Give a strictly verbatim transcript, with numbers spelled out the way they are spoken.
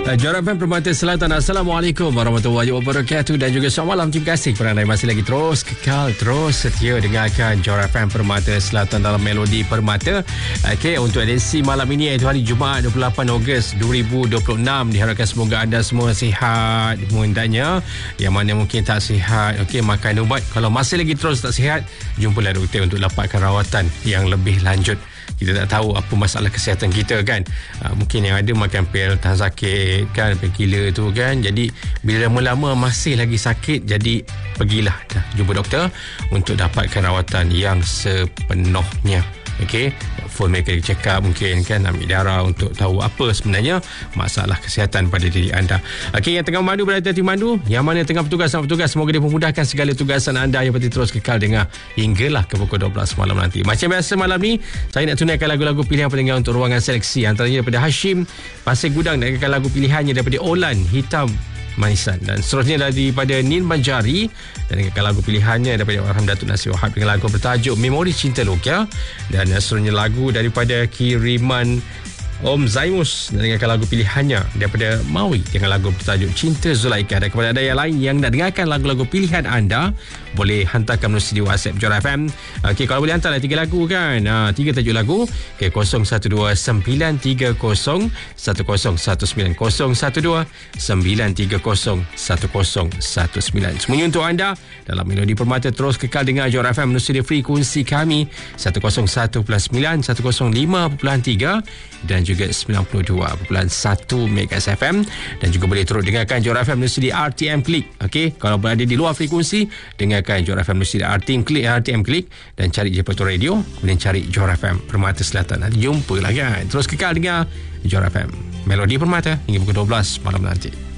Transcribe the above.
Johor F M Permata Selatan. Assalamualaikum warahmatullahi wabarakatuh dan juga selamat malam. Terima kasih kerana anda masih lagi terus kekal, terus setia dengarkan Johor F M Permata Selatan dalam Melodi Permata. Okey, untuk edisi malam ini iaitu hari Jumaat dua puluh lapan Ogos dua ribu dua puluh enam, diharapkan semoga anda semua sihat hendaknya. Yang mana mungkin tak sihat, okey, makan ubat. Kalau masih lagi terus tak sihat, jumpalah doktor untuk dapatkan rawatan yang lebih lanjut. Kita tak tahu apa masalah kesihatan kita kan. uh, Mungkin yang ada makan pil tahan sakit kan, painkiller tu kan. Jadi bila lama-lama masih lagi sakit, jadi pergilah dah jumpa doktor untuk dapatkan rawatan yang sepenuhnya. Okey, full medical check up mungkin kan, ambil darah untuk tahu apa sebenarnya masalah kesihatan pada diri anda. Okey, yang tengah memandu berada di mandu, yang mana tengah bertugas sama bertugas, semoga dia memudahkan segala tugasan anda. Yang penting terus kekal dengar hinggalah ke pukul dua belas malam nanti. Macam biasa malam ni saya nak tunaikan lagu-lagu pilihan pendengar untuk ruangan seleksi, antaranya daripada Hashim Pasir Gudang dengan lagu pilihannya daripada Olan Hitam Manisan, dan seterusnya daripada Nin Banjari dan dengan lagu pilihannya daripada Warham Datuk Nasir Wahab dengan lagu bertajuk Memori Cinta Lokia, dan seterusnya lagu daripada kiriman Om Zaimus dan dengan lagu pilihannya daripada Maui dengan lagu bertajuk Cinta Zulaika. Dan kepada anda yang lain yang nak dengarkan lagu-lagu pilihan anda, boleh hantarkan melalui di WhatsApp Johor F M. Okey, kalau boleh hantarlah tiga lagu kan, ha, tiga tajuk lagu ke kosong satu dua sembilan tiga kosong satu kosong satu sembilan kosong satu dua sembilan tiga kosong satu kosong satu sembilan. Semuanya untuk anda dalam Melodi Permata. Terus kekal dengar Johor F M melalui frekuensi kami seratus satu perpuluhan sembilan, seratus lima perpuluhan tiga dan juga sembilan puluh dua perpuluhan satu Megas F M, dan juga boleh terus dengarkan Johor F M melalui R T M Klik. Okey, kalau berada di luar frekuensi, dengarkan Johor F M melalui R T M Klik, R T M Klik dan cari je Petul Radio, kemudian cari Johor F M Permata Selatan. Nanti jumpalah kan. Terus kekal dengar Johor F M Melodi Permata hingga pukul dua belas malam nanti.